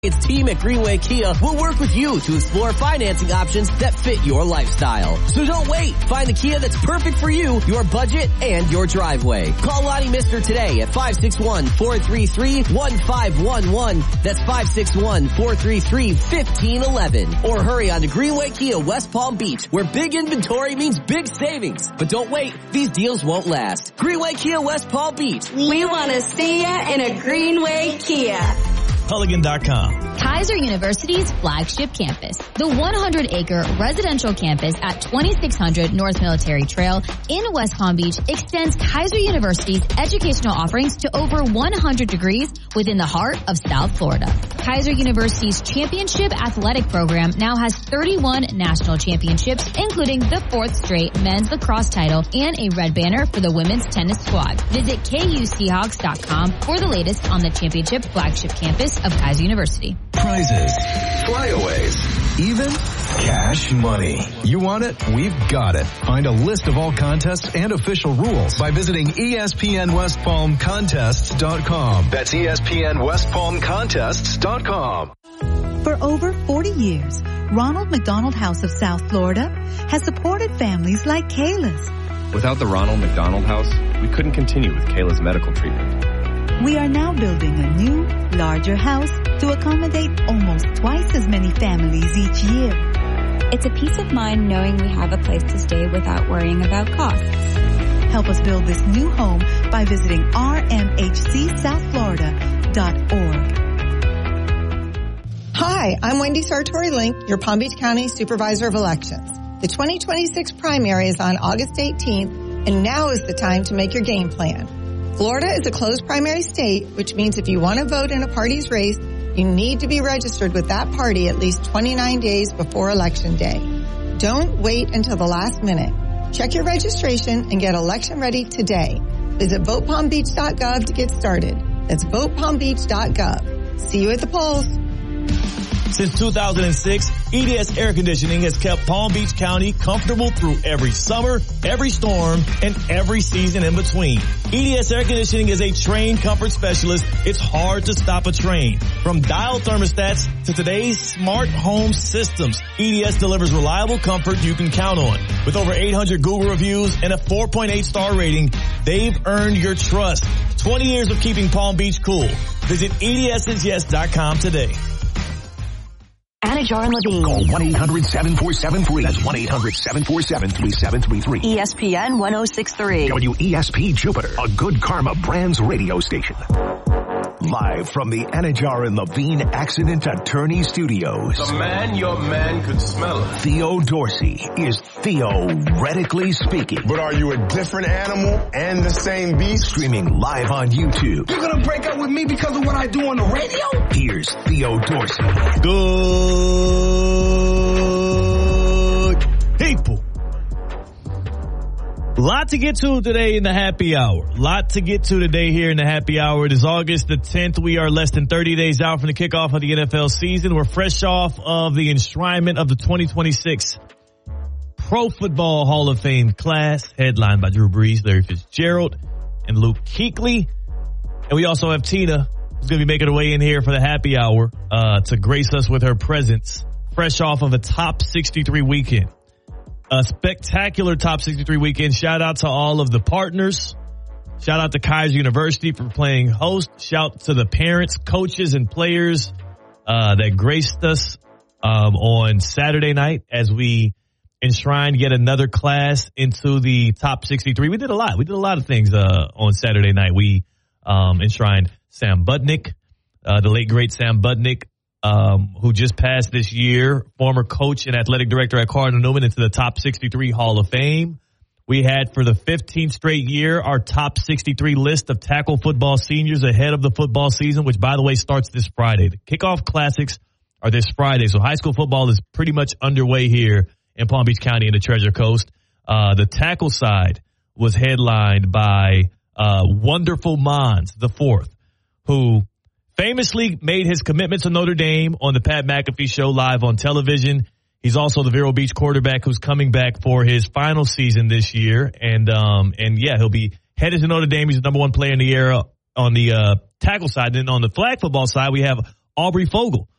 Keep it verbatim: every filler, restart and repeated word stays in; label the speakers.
Speaker 1: Its team at Greenway Kia will work with you to explore financing options that fit your lifestyle. So don't wait. Find the Kia that's perfect for you, your budget, and your driveway. Call Lonnie Mister today at five six one, four three three, one five one one. That's five six one, four three three, one five one one. Or hurry on to Greenway Kia West Palm Beach, where big inventory means big savings. But don't wait. These deals won't last. Greenway Kia West Palm Beach.
Speaker 2: We want to see ya in a Greenway Kia.
Speaker 3: Culligan dot com.
Speaker 4: Kaiser University's flagship campus, the one hundred acre residential campus at twenty-six hundred North Military Trail in West Palm Beach, extends Kaiser University's educational offerings to over one hundred degrees within the heart of South Florida. Kaiser University's championship athletic program now has thirty-one national championships, including the fourth straight men's lacrosse title and a red banner for the women's tennis squad. Visit K U Seahawks dot com for the latest on the championship flagship campus of Kaiser University.
Speaker 5: Prizes, flyaways, even cash money. You want it? We've got it. Find a list of all contests and official rules by visiting E S P N West Palm Contests dot com. That's E S P N West Palm Contests dot com.
Speaker 6: For over forty years, Ronald McDonald House of South Florida has supported families like Kayla's.
Speaker 7: Without the Ronald McDonald House, we couldn't continue with Kayla's medical treatment.
Speaker 6: We are now building a new, larger house to accommodate almost twice as many families each year.
Speaker 8: It's a peace of mind knowing we have a place to stay without worrying about costs.
Speaker 6: Help us build this new home by visiting R M H C South Florida dot org.
Speaker 9: Hi, I'm Wendy Sartori-Link, your Palm Beach County Supervisor of Elections. The twenty twenty-six primary is on August eighteenth, and now is the time to make your game plan. Florida is a closed primary state, which means if you want to vote in a party's race, you need to be registered with that party at least twenty-nine days before Election Day. Don't wait until the last minute. Check your registration and get election ready today. Visit vote palm beach dot gov to get started. That's vote palm beach dot gov. See you at the polls.
Speaker 3: Since two thousand six, E D S Air Conditioning has kept Palm Beach County comfortable through every summer, every storm, and every season in between. E D S Air Conditioning is a trained comfort specialist. It's hard to stop a train. From dial thermostats to today's smart home systems, E D S delivers reliable comfort you can count on. With over eight hundred Google reviews and a four point eight star rating, they've earned your trust. twenty years of keeping Palm Beach cool. Visit E D S S yes dot com today.
Speaker 10: Anajar and Levine.
Speaker 11: Call one eight hundred seven four seven three. That's one eight hundred seven four seven three seven three three.
Speaker 10: E S P N one oh six three.
Speaker 11: W E S P Jupiter, a Good Karma Brands radio station. Live from the Anajar and Levine Accident Attorney Studios.
Speaker 12: The man your man could smell.
Speaker 11: Theo Dorsey is theoretically speaking.
Speaker 12: But are you a different animal and the same beast?
Speaker 11: Streaming live on YouTube.
Speaker 13: You're gonna break up with me because of what I do on the radio?
Speaker 11: Here's Theo Dorsey.
Speaker 3: Good people. Lot to get to today in the happy hour. Lot to get to today here in the happy hour. It is August the tenth. We are less than thirty days out from the kickoff of the N F L season. We're fresh off of the enshrinement of the twenty twenty-six Pro Football Hall of Fame class, headlined by Drew Brees, Larry Fitzgerald, and Luke Kuechly. And we also have Tina, who's going to be making her way in here for the happy hour uh, to grace us with her presence, fresh off of a top sixty-three weekend. A spectacular top sixty-three weekend. Shout out to all of the partners. Shout out to Kaiser University for playing host. Shout to the parents, coaches, and players uh, that graced us um, on Saturday night as we enshrined yet another class into the top sixty-three. We did a lot. We did a lot of things uh, on Saturday night. We um, enshrined Sam Budnick, uh, the late, great Sam Budnick. Um, who just passed this year, former coach and athletic director at Cardinal Newman, into the top sixty-three Hall of Fame. We had for the fifteenth straight year our top sixty-three list of tackle football seniors ahead of the football season, which, by the way, starts this Friday. The kickoff classics are this Friday, so high school football is pretty much underway here in Palm Beach County and the Treasure Coast. Uh, the tackle side was headlined by uh, Wonderful Mons the fourth, who famously made his commitment to Notre Dame on the Pat McAfee show live on television. He's also the Vero Beach quarterback who's coming back for his final season this year. And, um, and yeah, he'll be headed to Notre Dame. He's the number one player in the era on the, uh, tackle side. Then on the flag football side, we have Aubrey Fogle,